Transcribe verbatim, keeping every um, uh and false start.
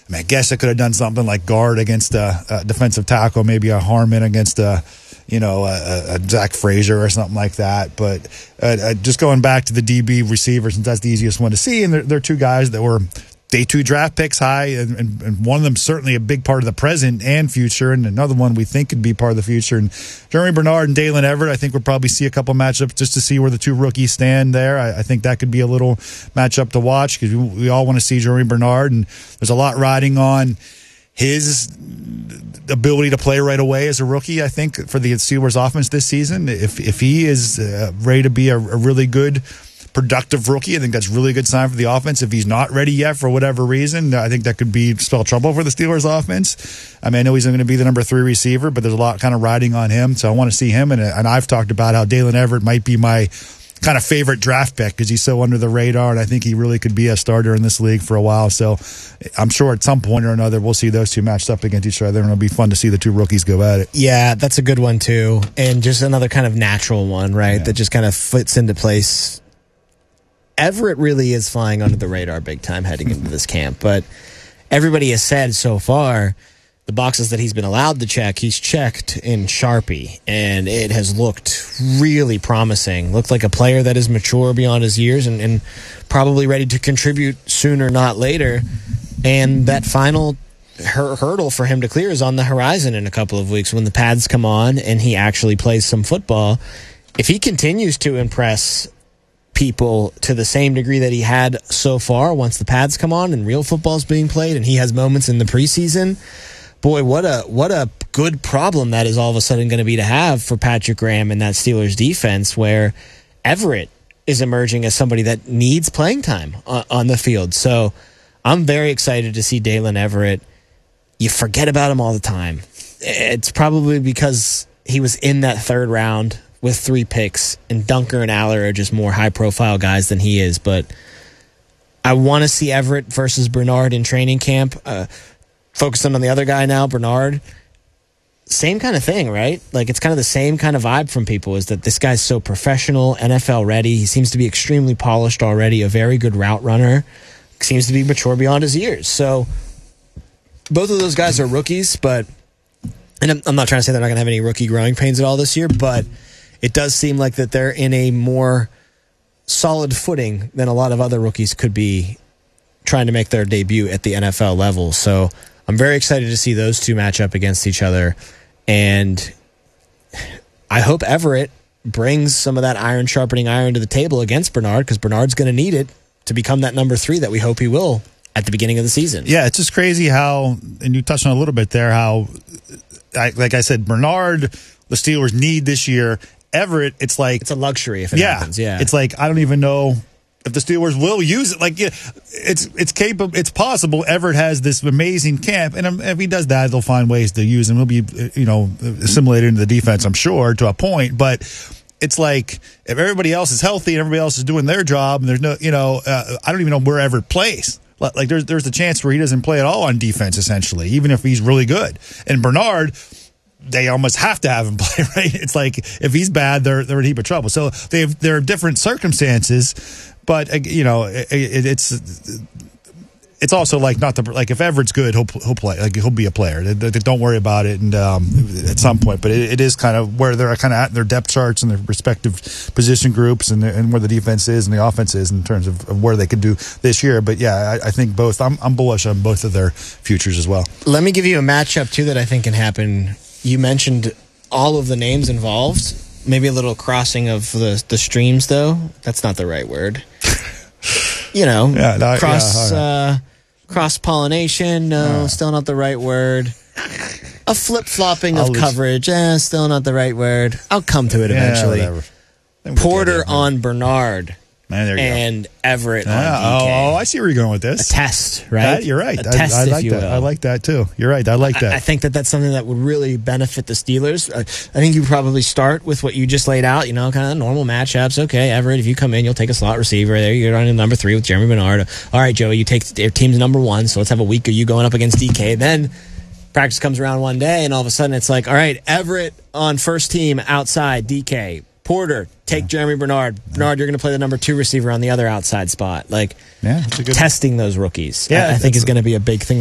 I mean, I guess I could have done something like guard against a, a defensive tackle, maybe a Harmon against a, you know, a, a Zach Frazier or something like that. But uh, uh, just going back to the D B receiver, since that's the easiest one to see, and they're, they're two guys that were day two draft picks high, and, and, and one of them certainly a big part of the present and future, and another one we think could be part of the future. And Jeremy Bernard and Dalen Everett, I think we'll probably see a couple matchups just to see where the two rookies stand there. I, I think that could be a little matchup to watch because we, we all want to see Jeremy Bernard, and there's a lot riding on his ability to play right away as a rookie, I think, for the Steelers offense this season. If if he is uh, ready to be a, a really good, productive rookie, I think that's a really good sign for the offense. If he's not ready yet for whatever reason, I think that could be spell trouble for the Steelers offense. I mean, I know he's going to be the number three receiver, but there's a lot kind of riding on him, so I want to see him. And, and I've talked about how Dalen Everett might be my kind of favorite draft pick because he's so under the radar, and I think he really could be a starter in this league for a while. So I'm sure at some point or another we'll see those two matched up against each other, and it'll be fun to see the two rookies go at it. Yeah, that's a good one too, and just another kind of natural one, right, yeah. that just kind of fits into place. Everett really is flying under the radar big time heading into this camp, but everybody has said so far the boxes that he's been allowed to check, he's checked in Sharpie, and it has looked really promising. Looked like a player that is mature beyond his years and, and probably ready to contribute sooner, not later. And that final hur- hurdle for him to clear is on the horizon in a couple of weeks when the pads come on and he actually plays some football. If he continues to impress people to the same degree that he had so far once the pads come on and real football is being played and he has moments in the preseason, boy, what a what a good problem that is all of a sudden going to be to have for Patrick Graham and that Steelers defense, where Everett is emerging as somebody that needs playing time on, on the field. So I'm very excited to see Dalen Everett. You forget about him all the time. It's probably because he was in that third round with three picks, and Dunker and Aller are just more high-profile guys than he is. But I want to see Everett versus Bernard in training camp. Uh, focusing on the other guy now, Bernard, same kind of thing, right? Like, it's kind of the same kind of vibe from people, is that this guy's so professional, N F L ready. He seems to be extremely polished already, a very good route runner, seems to be mature beyond his years. So both of those guys are rookies, but, and I'm, I'm not trying to say they're not going to have any rookie growing pains at all this year, but it does seem like that they're in a more solid footing than a lot of other rookies could be trying to make their debut at the N F L level. So I'm very excited to see those two match up against each other. And I hope Everett brings some of that iron sharpening iron to the table against Bernard, because Bernard's going to need it to become that number three that we hope he will at the beginning of the season. Yeah, it's just crazy how, and you touched on a little bit there, how, like I said, Bernard, the Steelers need this year. Everett, it's like, it's a luxury if it yeah, happens. Yeah, it's like, I don't even know if the Steelers will use it. Like, yeah, it's it's capable, it's possible. Everett has this amazing camp, and if he does that, they'll find ways to use him. He'll be, you know, assimilated into the defense, I'm sure, to a point. But it's like, if everybody else is healthy and everybody else is doing their job, and there's no, you know, uh, I don't even know where Everett plays. Like, there's there's a chance where he doesn't play at all on defense, essentially, even if he's really good. And Bernard, they almost have to have him play, right? It's like, if he's bad, they're they're in a heap of trouble. So they have, there are different circumstances, but you know, it, it, it's it's also like not the like if Everett's good, he'll he'll play, like he'll be a player. They, they, don't worry about it, and um, at some point, but it, it is kind of where they're kind of at in their depth charts and their respective position groups, and and where the defense is and the offense is in terms of, of where they could do this year. But yeah, I, I think both. I'm I'm bullish on both of their futures as well. Let me give you a matchup too that I think can happen. You mentioned all of the names involved. Maybe a little crossing of the the streams, though. That's not the right word. You know, yeah, no, cross yeah, right. uh, cross pollination. No, yeah. Still not the right word. A flip flopping of coverage. Eh, still not the right word. I'll come to it yeah, eventually. Porter on Bernard. Man, there you and go. Everett ah, on D K. Oh, I see where you're going with this. A test, right? That, you're right. A test, I, I if like you that. will. I like that too. You're right. I like that. I, I think that that's something that would really benefit the Steelers. I, I think you probably start with what you just laid out. You know, kind of normal matchups. Okay, Everett, if you come in, you'll take a slot receiver. There, you're running number three with Jeremy Bernard. All right, Joey, you take their team's number one. So let's have a week of you going up against D K. Then practice comes around one day, and all of a sudden it's like, all right, Everett on first team outside D K. Porter, take yeah. Jeremy Bernard. Bernard, you're going to play the number two receiver on the other outside spot. Like, yeah, that's a good testing those rookies, yeah, I, I think is going to be a big thing.